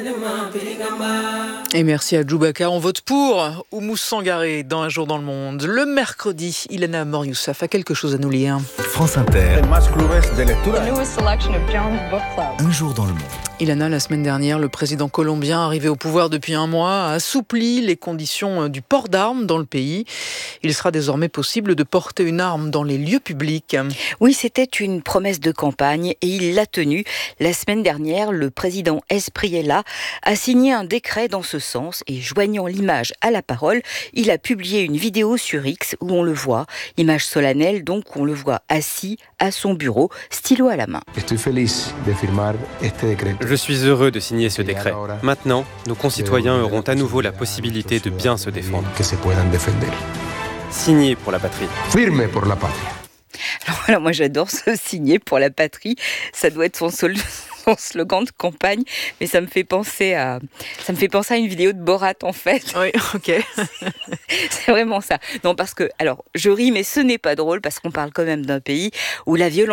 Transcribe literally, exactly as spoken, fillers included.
Et merci à Djoubaka. On vote pour Oumou Sangaré dans Un jour dans le monde. Le mercredi, Ilana Mor-Youssef a quelque chose à nous lire. France Inter. Un jour dans le monde. Ilana, la semaine dernière, le président colombien arrivé au pouvoir depuis un mois a assoupli les conditions du port d'armes dans le pays. Il sera désormais possible de porter une arme dans les lieux publics. Oui, c'était une promesse de campagne et il l'a tenue. La semaine dernière, le président Espriella a signé un décret dans ce sens et joignant l'image à la parole, il a publié une vidéo sur X où on le voit, image solennelle donc, où on le voit assis à son bureau, stylo à la main. Je suis heureux de signer ce décret. Maintenant, nos concitoyens auront à nouveau la possibilité de bien se défendre. Signer pour la patrie. Alors voilà, moi j'adore ce signer pour la patrie. Ça doit être son, sol, son slogan de campagne, mais ça me fait penser à, ça me fait penser à une vidéo de Borat en fait. Oui, ok. C'est vraiment ça. Non, parce que, alors, je ris, mais ce n'est pas drôle parce qu'on parle quand même d'un pays où la violence